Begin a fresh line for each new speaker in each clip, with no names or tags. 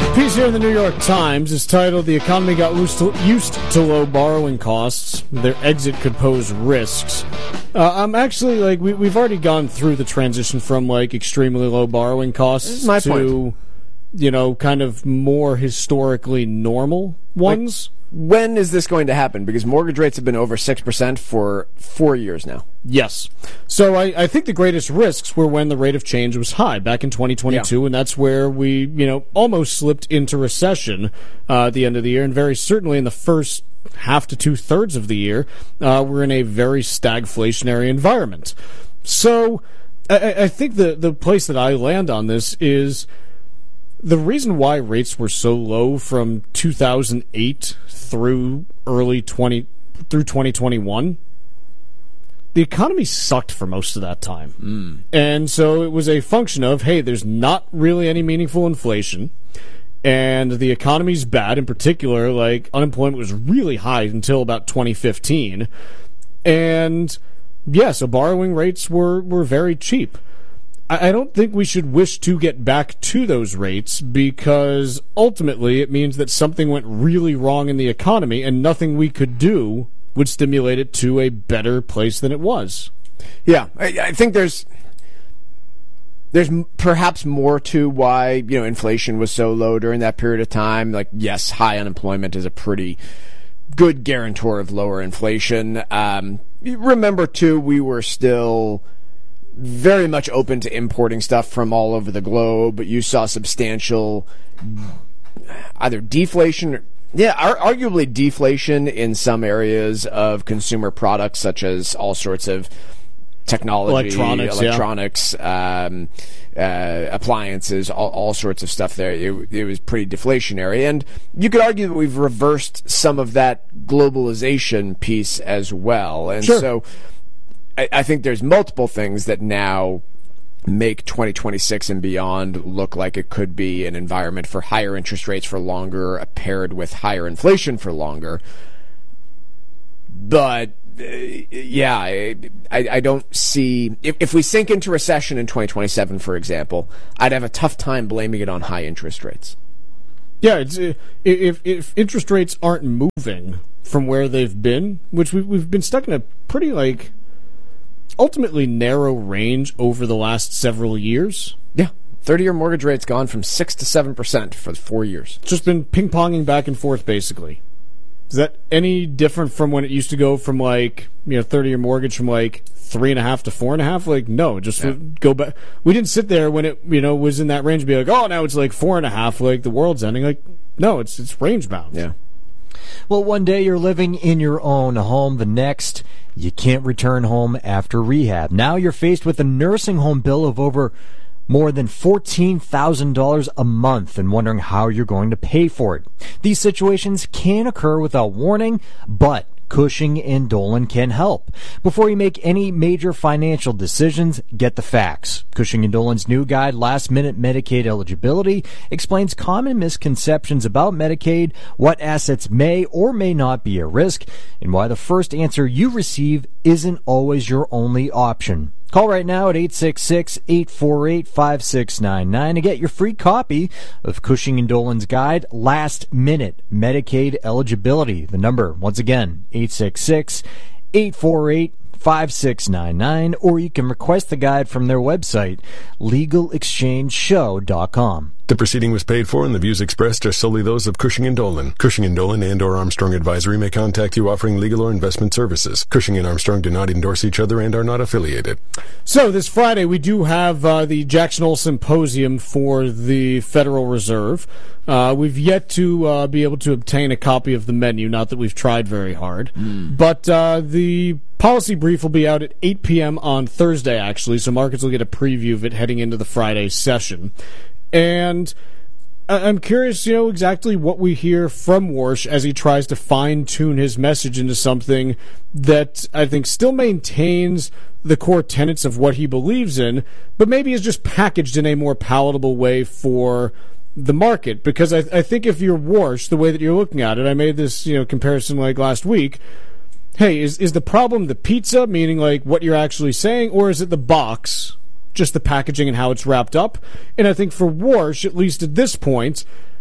Piece here in the New York Times is titled, "The Economy Got Used to Low Borrowing Costs. Their Exit Could Pose Risks." I'm actually, we've already gone through the transition from, extremely low borrowing costs to, kind of more historically normal ones.
When is this going to happen? Because mortgage rates have been over 6% for 4 years now.
Yes. So I think the greatest risks were when the rate of change was high back in 2022, and that's where we, almost slipped into recession at the end of the year, and very certainly in the first half to two-thirds of the year, we're in a very stagflationary environment. So I think the place that I land on this is the reason why rates were so low from 2008 through through 2021. The economy sucked for most of that time. And so it was a function of, hey, there's not really any meaningful inflation, and the economy's bad. In particular, unemployment was really high until about 2015. And, yeah, so borrowing rates were very cheap. I don't think we should wish to get back to those rates, because ultimately it means that something went really wrong in the economy and nothing we could do would stimulate it to a better place than it was.
Yeah, I think there's perhaps more to why, inflation was so low during that period of time. Yes, high unemployment is a pretty good guarantor of lower inflation. Remember, too, we were still very much open to importing stuff from all over the globe, but you saw substantial either deflation or, arguably deflation in some areas of consumer products, such as all sorts of technology, electronics, appliances, all sorts of stuff there. It was pretty deflationary. And you could argue that we've reversed some of that globalization piece as well. And so I think there's multiple things that now make 2026 and beyond look like it could be an environment for higher interest rates for longer, paired with higher inflation for longer. But, I don't see... If we sink into recession in 2027, for example, I'd have a tough time blaming it on high interest rates.
Yeah, if interest rates aren't moving from where they've been, which we've been stuck in a pretty, ultimately narrow range over the last several years.
Yeah, 30-year mortgage rate's gone from 6 to 7% for 4 years.
It's just been ping-ponging back and forth, basically. Is that any different from when it used to go from 30-year mortgage from 3.5 to 4.5? No, just go back. We didn't sit there when it was in that range and be oh, now it's 4.5, the world's ending. No, it's range bound.
Yeah.
Well, one day you're living in your own home, the next you can't return home after rehab. Now you're faced with a nursing home bill of over more than $14,000 a month and wondering how you're going to pay for it. These situations can occur without warning, but Cushing & Dolan can help. Before you make any major financial decisions, get the facts. Cushing & Dolan's new guide, Last Minute Medicaid Eligibility, explains common misconceptions about Medicaid, what assets may or may not be at risk, and why the first answer you receive isn't always your only option. Call right now at 866-848-5699 to get your free copy of Cushing & Dolan's guide, Last Minute Medicaid Eligibility. The number, once again, 866-848-5699, or you can request the guide from their website, LegalExchangeShow.com.
The proceeding was paid for, and the views expressed are solely those of Cushing & Dolan. Cushing & Dolan and/or Armstrong Advisory may contact you offering legal or investment services. Cushing and Armstrong do not endorse each other and are not affiliated.
So this Friday we do have the Jackson Hole Symposium for the Federal Reserve. We've yet to be able to obtain a copy of the menu, not that we've tried very hard. But the policy brief will be out at 8 p.m. on Thursday, actually, so markets will get a preview of it heading into the Friday session. And I'm curious, exactly what we hear from Warsh as he tries to fine-tune his message into something that I think still maintains the core tenets of what he believes in, but maybe is just packaged in a more palatable way for the market. Because I think if you're Warsh, the way that you're looking at it, I made this comparison last week. Hey, is the problem the pizza, meaning what you're actually saying, or is it the box, just the packaging and how it's wrapped up? And I think for Warsh, at least at this point,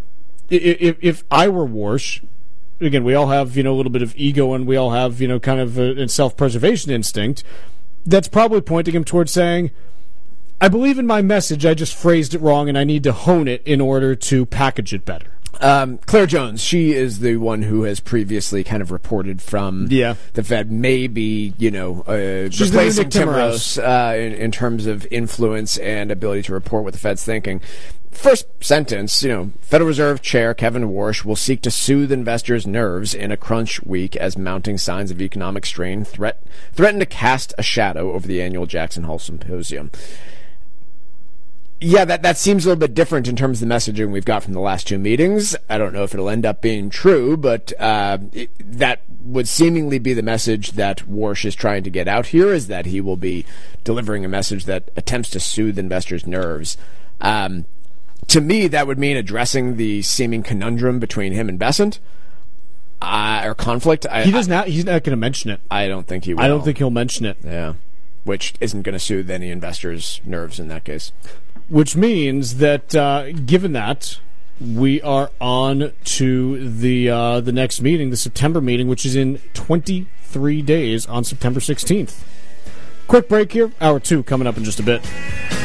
if I were Warsh, again, we all have, a little bit of ego and we all have, kind of a self-preservation instinct. That's probably pointing him towards saying, I believe in my message, I just phrased it wrong and I need to hone it in order to package it better.
Claire Jones, she is the one who has previously kind of reported from the Fed, maybe, replacing Tim Rose in terms of influence and ability to report what the Fed's thinking. First sentence, Federal Reserve Chair Kevin Warsh will seek to soothe investors' nerves in a crunch week as mounting signs of economic strain threaten to cast a shadow over the annual Jackson Hole Symposium. Yeah, that seems a little bit different in terms of the messaging we've got from the last two meetings. I don't know if it'll end up being true, but that would seemingly be the message that Warsh is trying to get out here, is that he will be delivering a message that attempts to soothe investors' nerves. To me, that would mean addressing the seeming conundrum between him and Bessent, or conflict.
He's not going to mention it.
I don't think he will.
I don't think he'll mention it.
Yeah, which isn't going to soothe any investors' nerves in that case.
Which means that, given that, we are on to the next meeting, the September meeting, which is in 23 days on September 16th. Quick break here. Hour 2 coming up in just a bit.